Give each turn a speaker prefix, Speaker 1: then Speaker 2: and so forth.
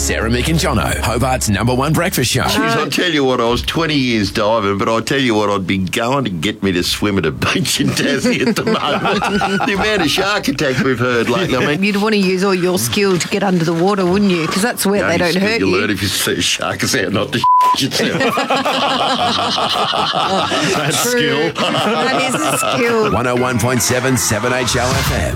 Speaker 1: Sarah, Mick and Jono, Hobart's #1 breakfast show.
Speaker 2: Jeez, I'll tell you what, I was 20 years diving, but I'll tell you what, I'd be going to get me to swim at a beach in Tassie at the moment. The amount of shark attacks we've heard lately. I mean,
Speaker 3: You'd want to use all your skill to get under the water, wouldn't you? Because that's where they don't hurt
Speaker 2: you
Speaker 3: you.
Speaker 2: learn if you see a shark is out not to yourself.
Speaker 4: That's skill.
Speaker 3: That is a skill.
Speaker 1: 101.7 7HL FM.